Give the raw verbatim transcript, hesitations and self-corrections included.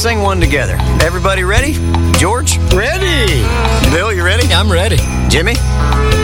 sing one together. Everybody ready? George? Ready. Bill, you ready? I'm ready. Jimmy?